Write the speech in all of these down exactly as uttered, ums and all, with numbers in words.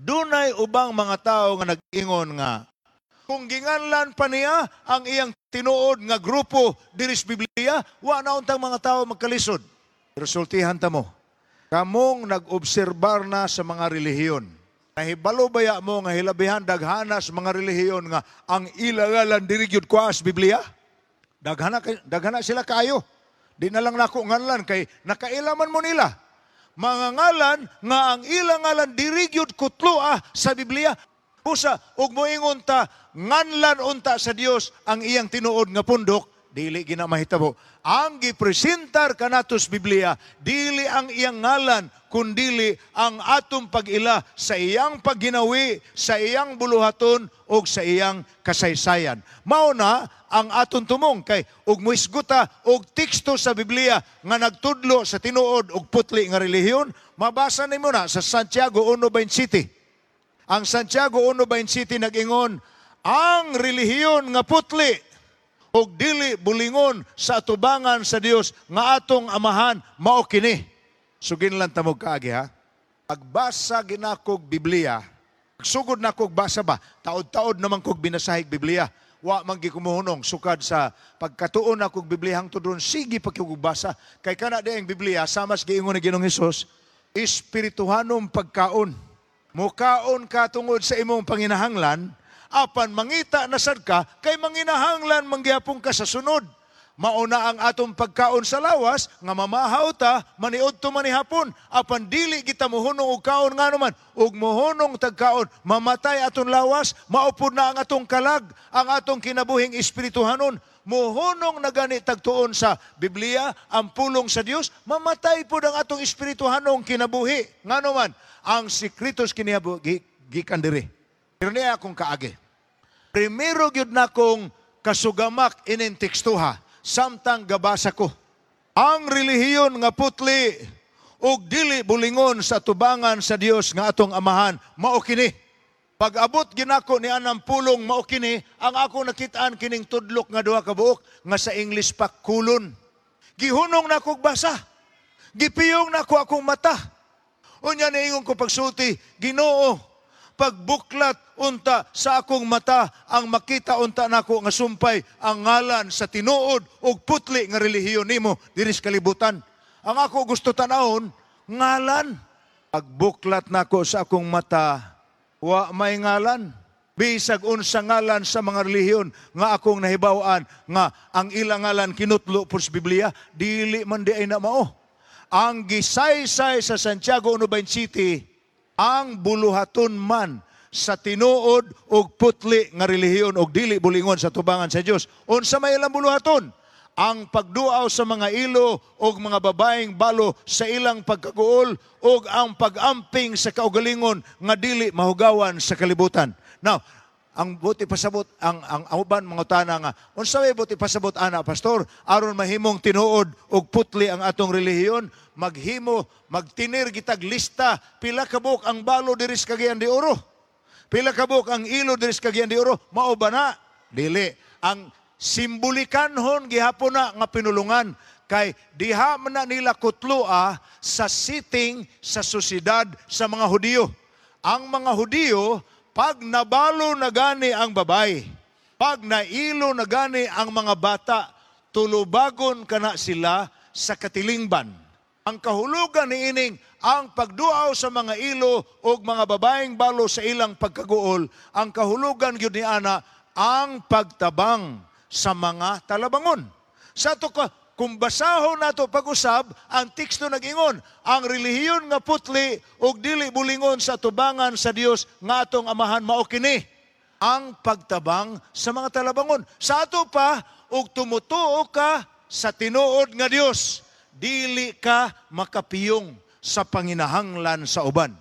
Dunay ubang mga tao nga nag-ingon nga, kung ginganlan pa niya ang iyang tinuod nga grupo diri sa Biblia, wa na untang mga tao magkalisod. Resultihan ta mo, kamong nag-obserbar na sa mga relihiyon. Nahibalo baya mo nga hilabihan daghana sa mga relihiyon nga ang ilangalan diri gyud kwa sa Biblia? Daghana, daghana sila kayo. Di na lang nako nganlan kay nakailaman mo nila. Mga ngalan nga ang ilang ngalan diri gyud kutloa sa Biblia. Usa, ug moingon ta, nganlan unta sa Dios ang iyang tinuod nga pundok, dili gina mahitabo. Ang gipresentar kanatos Biblia, dili ang iyang ngalan, kundili ang atong pag-ila sa iyang pagginawi, sa iyang buluhaton, o sa iyang kasaysayan. Mao na ang atong tumong kay ug muisguta og teksto sa Biblia nga nagtudlo sa tinuod og putli nga relihiyon, mabasa nimo na sa Santiago one twenty-seven. Ang Santiago one twenty-seven nag-ingon, ang relihiyon nga putli og dili bulingon sa atubangan sa Dios nga atong amahan mao kini. Sugin lang tamog kaagi ha. Pagbasa ginakog Biblia, sugod na kog basa ba, taod-taod naman kog binasahig Biblia. Wa man gikumuhunong sukad sa pagkatuon na kog Biblia hangtod ron sige pa kog basa. Kay kana dieng Biblia samas giingon ni Ginoong Hesus, espirituhanom pagkaon. Mukaon ka tungod sa imong panginahanglan, apan mangita na sad ka, kay manginahanglan manggihapon ka sa sunod. Mauna ang atong pagkaon sa lawas, nga mamahaw ta, maniudto manihapon. Apan dili kita muhunong og kaon nga naman, ug muhunong tagkaon, mamatay aton lawas, maupod na ang atong kalag, ang atong kinabuhing espirituhanon. Muhunong na gani tagtuon sa Biblia, ang pulong sa Dios, mamatay po ang atong espirituhanong kinabuhi. Nga naman, ang sikritos kinihabuhi, gikan diri. Pero niya akong kaagi. Primero gyud na kong kasugamak inin tekstuha, samtang gabasa ko. Ang relihiyon nga putli ug dili bulingon sa tubangan sa Dios nga atong amahan, mao kini. Pag-abot ginako ni anang pulong mao kini, ang ako nakitaan kining tudlok nga duha ka buok nga sa English pa kulon. Gihunong nako basa. Gipiyong nako akong mata. Unya niingon ko pagsulti, Ginoo, pagbuklat unta sa akong mata ang makita unta nako nga sumpay ang ngalan sa tinuod ug putli nga relihiyon nimo diri sa kalibutan. Ang ako gusto tanawon ngalan. Pagbuklat nako sa akong mata, wa may ngalan. Bisag unsa ngalan sa mga relihiyon nga akong nahibaw-an nga ang ilang ngalan kinutlo po sa Biblia, dili man di ay na mao. Ang gisaysay sa Santiago one twenty-seven, ang buluhaton man sa tinuod og putli nga relihiyon og dili bulingon sa tubangan sa Dios. Unsa may ilang buluhaton? Ang pagduaw sa mga ilo og mga babaeng balo sa ilang pagkaguol og ang pag-amping sa kaugalingon nga dili mahugawan sa kalibutan. Now, ang buti pasabot ang ang uban mga tana nga unsa may buti pasabot ana pastor aron mahimong tinuod og putli ang atong relihiyon, maghimo magtinir gitag lista pila ka buok ang balo diri sa Cagayan de Oro, pila ka buok ang ilo diri sa Cagayan de Oro, mao ba na? Dili. Ang simbolikanhon gihapon na nga pinulungan kay diha man na nila kutloa sa sitting sa sosyedad sa mga Hudiyo. Ang mga Hudiyo, pag nabalo na gani ang babay, pag nailo na gani ang mga bata, tulubagon kana sila sa katilingban. Ang kahulugan ni ining ang pagduaw sa mga ilo o mga babaeng balo sa ilang pagkaguol, ang kahulugan gyud ni ana ang pagtabang sa mga talabangon. Sa to ka, kung basahon nato pag-usab, ang teksto nag-ingon, ang relihiyon nga putli ug dili bulingon sa tubangan sa Dios nga atong amahan mao kini, ang pagtabang sa mga talabangon. Sa ato pa, ug tumutuo ka sa tinuod nga Dios, dili ka makapiyong sa panginahanglan sa uban.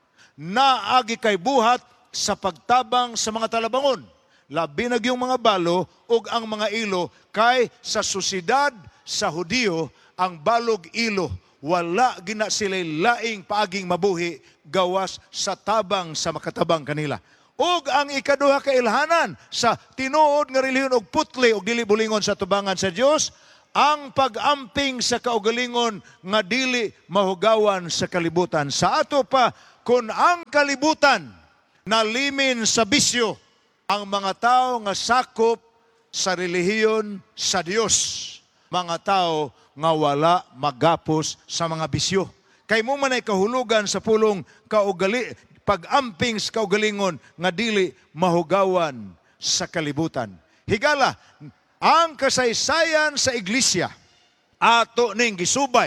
Naagi kay buhat sa pagtabang sa mga talabangon, labi na yung mga balo ug ang mga ilo, kay sa sosyedad sa Hudiyo, ang balog ilo, wala gina sila laing paaging mabuhi gawas sa tabang sa makatabang kanila. Ug ang ikaduha ka ilhanan sa tinuod nga relihiyon og putli og dili bulingon sa tubangan sa Dios, ang pag-amping sa kaugalingon nga dili mahugawan sa kalibutan. Sa ato pa, kung ang kalibutan nalimin sa bisyo, ang mga tao nga sakop sa relihiyon sa Dios, mga tao nga wala magapos sa mga bisyo. Kay mo man ay kahulugan sa pulong kaugali, pag-amping sa kaugalingon nga dili mahugawan sa kalibutan. Higala, ang kasaysayan sa iglesia ato ning gisubay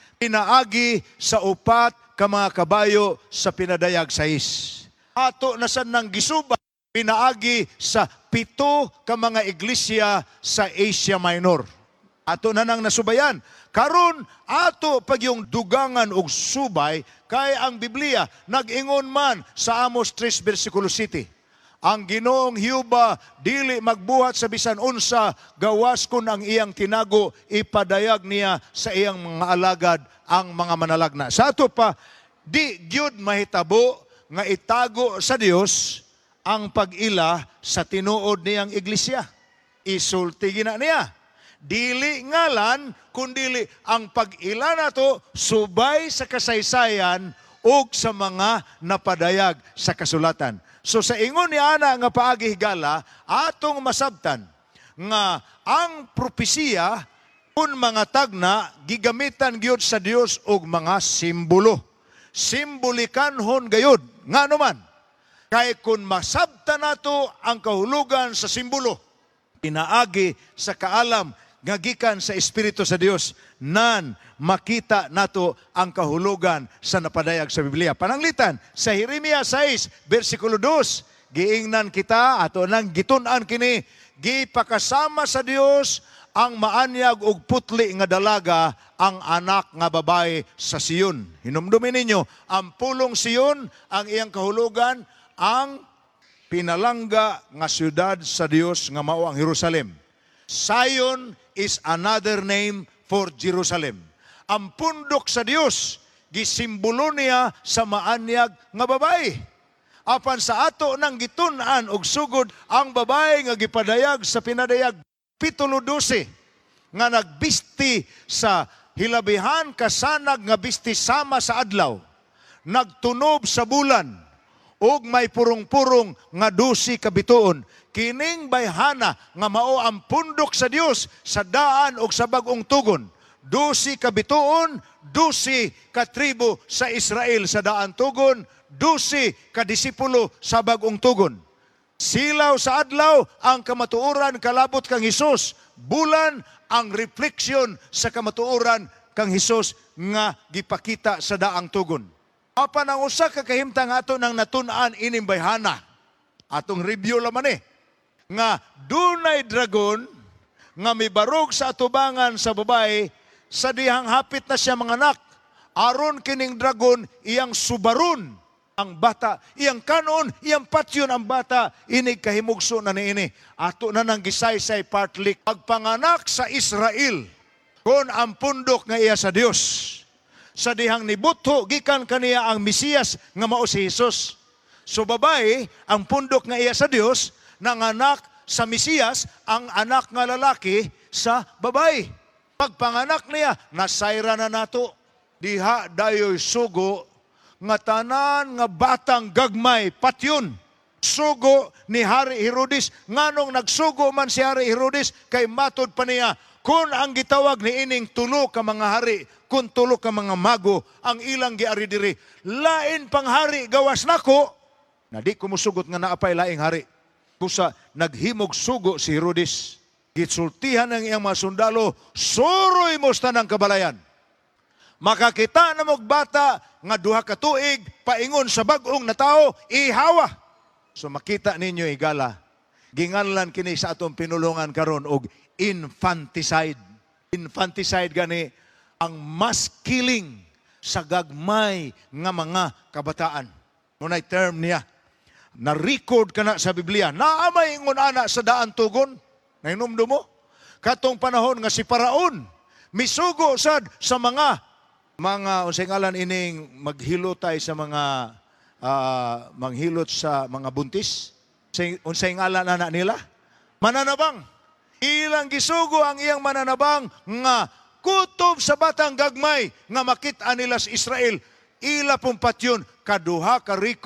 pinaagi sa upat ka mga kabayo sa pinadayag sais. Ato na sad nang gisubay pinaagi sa pito ka mga iglesia sa Asia Minor. Ato na nang nasubayan. Karon ato pag yung dugangan og subay kay ang Biblia nag-ingon man sa Amos three versikulo seven. Ang Ginoong Hiyuba dili magbuhat sa bisan unsa, gawas kun ang iyang tinago ipadayag niya sa iyang mga alagad ang mga manalagna. Sa ato pa di gyud mahitabo nga itago sa Dios ang pag-ila sa tinuod niyang iglesia. Isulti gina niya. Dili ngalan, kundili ang pag-ila nato subay sa kasaysayan ug sa mga napadayag sa kasulatan. So sa ingon ni ana nga paagi higala, atong masabtan nga ang propesiya kun mga tagna gigamitan gyud sa Dios og mga simbolo. Simbolikanhon gayud. Ngano man? Kay kun masabtan nato ang kahulugan sa simbolo, pinaagi sa kaalam nga gikan sa Espiritu sa Dios, nan makita nato ang kahulugan sa napadayag sa Biblia. Pananglitan, sa Jeremia six, versikulo two, giingnan kita, ato nang gitun-an kini, gipakasama sa Dios ang maanyag og putli nga dalaga, ang anak nga babae sa Siyon. Hinumdumin ninyo, ang pulong Siyon, ang iyang kahulugan, ang pinalangga nga syudad sa Dios nga mao ang Jerusalem. Zion is another name for Jerusalem. Ang pundok sa Dios gisimbolo niya sa maanyag nga babae. Apan sa ato nang gitun-an og sugod ang babae nga gipadayag sa pinadayag pitulo dose nga nagbisti sa hilabihan kasanag nga bisti sama sa adlaw, nagtunob sa bulan, ug may purong-purong nga dusi ka bituon. Kining bayhana nga mao ang pundok sa Dios sa daan ug sa bag-ong tugon. Dusi ka bituon, dusi ka tribo sa Israel sa daan tugon, dusi ka disipulo sa bag-ong tugon. Silaw sa adlaw ang kamatuoran kalabot kang Hesus, bulan ang refleksyon sa kamatuoran kang Hesus nga gipakita sa daang tugon. Apan ang usa ka kahimtang ato nang natun-an ining bayhana, atong review laman eh, nga dunay dragon nga mibarog sa atubangan sa babae sa dihang hapit na siya manganak. Aron kining dragon iyang subaron ang bata, iyang kanon, iyang patyon ang bata, inig kahimugso na niini. Ato na nang gisaysay partly pagpanganak sa Israel kon ang pundok nga iya sa Dios. Sa dihang nibutho gikan kaniya ang Mesiyas nga mao si Hesus. So babae ang pundok nga iya sa Dios, nanganak sa Mesiyas ang anak nga lalaki sa babae. Pagpanganak niya, nasayra na nato. Diha dayoy sugo nga tanan nga batang gagmay patyon. Sugo ni Hari Herodes. Nganong nagsugo man si Hari Herodes kay matod pa niya, kung ang gitawag ni ining tulo ka mga hari, kung tulo ka mga mago, ang ilang giari diri, lain pang hari gawas nako, na di kumusugot nga naapay laing hari. Kusa naghimog sugo si Herodes. Gitsultihan ng iyang mga sundalo, suroy mo sa tanang kabalayan. Makakita na mong bata nga duha ka tuig, paingon sa bag-ong na tao, ihawa. So makita ninyo igala, ginganlan kini sa atong pinulungan karon og infanticide. Infanticide gani ang mass killing sa gagmay nga mga kabataan. Munay term niya. Na-record ka na sa Biblia. Naamay ingon ana sa daan tugon. Nainumdo mo? Katong panahon nga si Paraon, misugo sad sa mga mga unsay ngalan ining maghilotay sa mga uh, manghilot sa mga buntis. Unsay, unsay ngalan ana nila? Mananabang. Ilang gisugo ang iyang mananabang nga kutob sa batang gagmay nga makita nila sa Israel. ila pong patyon kaduha ka